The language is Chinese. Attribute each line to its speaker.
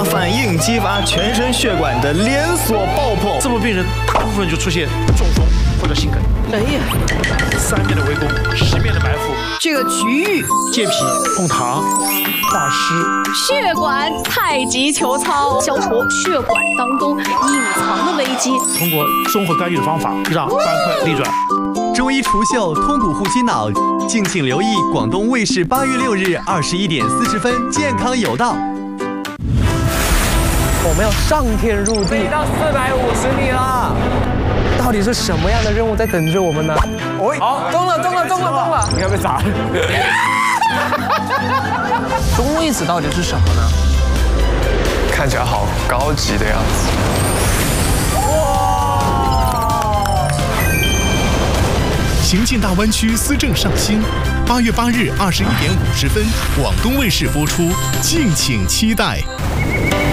Speaker 1: 反应激发全身血管的连锁爆破。
Speaker 2: 这部病人大部分就出现中风或者心梗。
Speaker 3: 哎呀
Speaker 2: ，3面的围攻，10面的埋伏，
Speaker 3: 这个局域
Speaker 2: 健脾、控糖、化湿。
Speaker 4: 血管太极球操，消除血管当中隐藏的危机。
Speaker 2: 通过综合干预的方法，让斑块逆转。
Speaker 5: 中医除锈，通堵护心脑，敬请留意广东卫视8月6日21点40分，健康有道。
Speaker 6: 我们要上天入地，飞到450米了。到底是什么样的任务在等着我们呢？好，中了！你要被砸了。中位子到底是什么呢？
Speaker 7: 看起来好高级的样子。
Speaker 8: 行进大湾区思政上新，8月8日21点50分，广东卫视播出，敬请期待。